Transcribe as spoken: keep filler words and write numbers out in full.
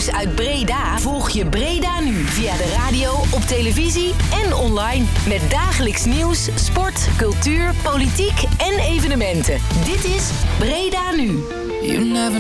nieuws uit Breda volg je Breda Nu via de radio, op televisie en online. Met dagelijks nieuws, sport, cultuur, politiek en evenementen. Dit is Breda Nu. You never